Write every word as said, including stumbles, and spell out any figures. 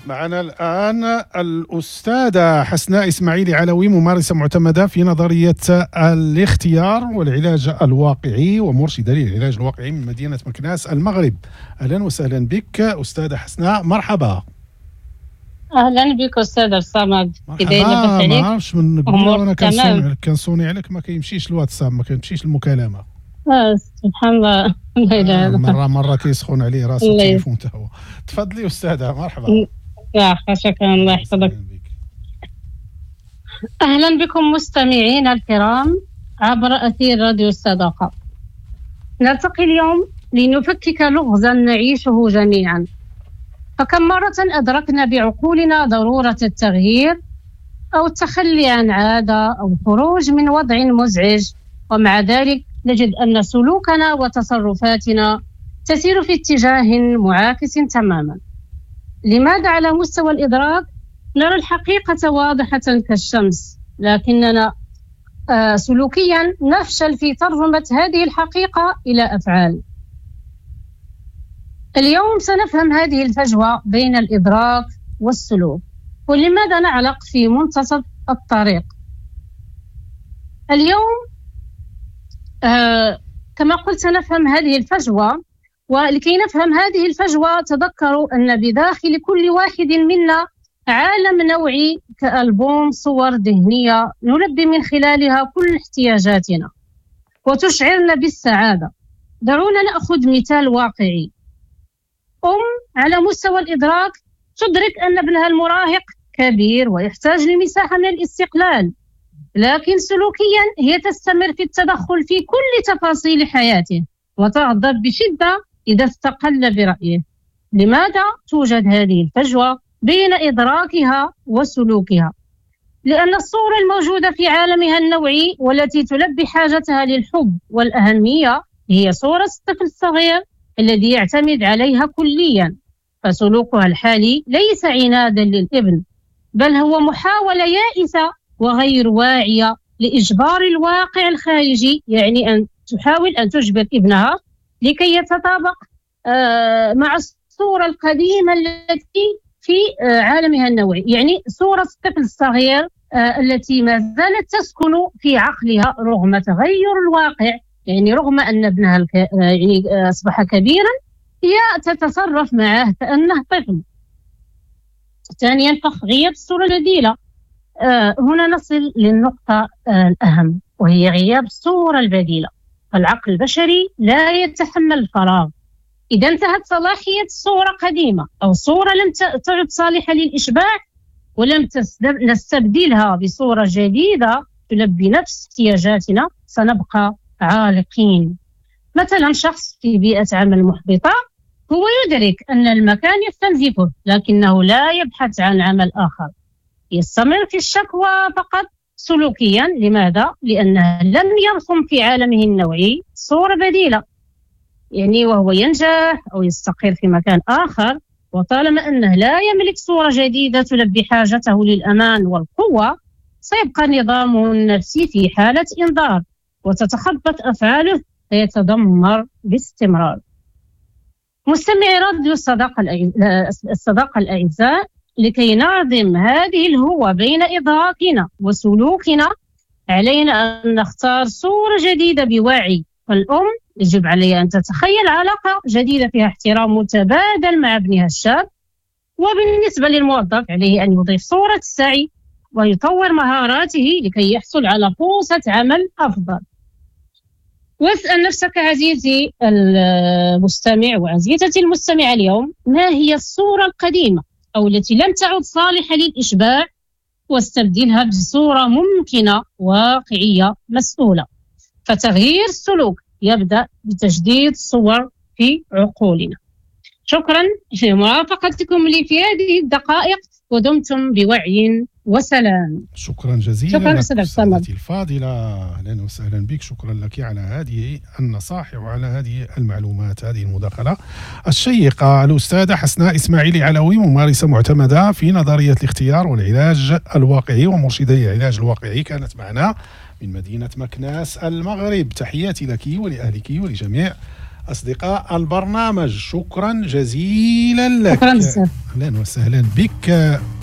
معنا الآن الأستاذة حسناء إسماعيلي علوي، ممارسة معتمدة في نظرية الاختيار والعلاج الواقعي ومرشدة للعلاج الواقعي من مدينة مكناس المغرب. أهلا وسهلا بك أستاذة حسناء، مرحبا. اهلا بك استاذ الصمد. مرحبا. ما عرفش من قبل وانا كنصوني كنصوني عليك ما كيمشيش الواتساب، ما كتمشيش المكالمه. اه سبحان الله. لا آه مره مره كيسخن عليه راسه التليفون حتى هو. تفضلي استاذه، مرحبا. يا شكرا، الله يحفظك. اهلا بكم مستمعينا الكرام عبر اثير راديو الصداقه. نلتقي اليوم لنفكك لغزا نعيشه جميعا. فكم مرة أدركنا بعقولنا ضرورة التغيير أو التخلي عن عادة أو الخروج من وضع مزعج، ومع ذلك نجد أن سلوكنا وتصرفاتنا تسير في اتجاه معاكس تماما. لماذا على مستوى الإدراك نرى الحقيقة واضحة كالشمس، لكننا آه سلوكيا نفشل في ترجمة هذه الحقيقة إلى أفعال؟ اليوم سنفهم هذه الفجوة بين الإدراك والسلوك، ولماذا نعلق في منتصف الطريق. اليوم آه كما قلت سنفهم هذه الفجوة، ولكي نفهم هذه الفجوة تذكروا أن بداخل كل واحد منا عالم نوعي كألبوم صور ذهنية نلبي من خلالها كل احتياجاتنا وتشعرنا بالسعادة. دعونا نأخذ مثال واقعي. أم على مستوى الإدراك تدرك أن ابنها المراهق كبير ويحتاج لمساحة من الاستقلال، لكن سلوكيا هي تستمر في التدخل في كل تفاصيل حياته وتغضب بشدة إذا استقل برأيه. لماذا توجد هذه الفجوة بين إدراكها وسلوكها؟ لأن الصورة الموجودة في عالمها النوعي والتي تلبي حاجتها للحب والأهمية هي صورة الطفل الصغير الذي يعتمد عليها كليا، فسلوكها الحالي ليس عنادا للابن، بل هو محاولة يائسة وغير واعية لإجبار الواقع الخارجي، يعني أن تحاول أن تجبر ابنها لكي يتطابق مع الصورة القديمة التي في عالمها النوعي، يعني صورة الطفل الصغير التي ما زالت تسكن في عقلها رغم تغير الواقع. يعني رغم أن ابنها الك... يعني أصبح كبيرا هي تتصرف معه كأنه طفل. ثانيا غياب الصورة البديلة. آه هنا نصل للنقطة آه الأهم، وهي غياب الصورة البديلة. العقل البشري لا يتحمل الفراغ. إذا انتهت صلاحية صورة قديمة أو صورة لم تعد صالحة للإشباع ولم نستبدلها بصورة جديدة تلبي نفس احتياجاتنا، سنبقى عالقين. مثلا شخص في بيئة عمل محبطة هو يدرك أن المكان يستنزفه، لكنه لا يبحث عن عمل آخر، يستمر في الشكوى فقط سلوكيا. لماذا؟ لأنه لم يرسم في عالمه النوعي صورة بديلة، يعني وهو ينجح أو يستقر في مكان آخر، وطالما أنه لا يملك صورة جديدة تلبي حاجته للأمان والقوة سيبقى نظامه النفسي في حالة إنذار وتتخبط أفعاله فيتدمر باستمرار. مستمعي راديو الصداقة الصداقة الأعزاء، لكي نعظم هذه الهوة بين إدراكنا وسلوكنا علينا أن نختار صورة جديدة بوعي. فالأم يجب عليها أن تتخيل علاقة جديدة فيها احترام متبادل مع ابنها الشاب، وبالنسبة للموظف عليه أن يضيف صورة السعي ويطور مهاراته لكي يحصل على فرصة عمل أفضل. واسأل نفسك عزيزي المستمع وعزيزتي المستمعة اليوم، ما هي الصورة القديمة أو التي لم تعد صالحة للإشباع، واستبدلها بصورة ممكنة واقعية مسؤولة. فتغيير السلوك يبدأ بتجديد الصور في عقولنا. شكرا لمرافقتكم لي في هذه الدقائق، ودمتم بوعي وسلام. شكرا جزيلا شكرا لك أستاذتي الفاضلة، أهلا وسهلا بك. شكرا لك على هذه النصائح وعلى هذه المعلومات، هذه المداخلة الشيقة. الأستاذة حسناء إسماعيلي علوي، ممارسة معتمدة في نظرية الاختيار والعلاج الواقعي ومرشدة العلاج الواقعي، كانت معنا من مدينة مكناس المغرب. تحياتي لك ولأهلك ولجميع أصدقاء البرنامج. شكرا جزيلا لك. شكرا. أهلا وسهلا بك.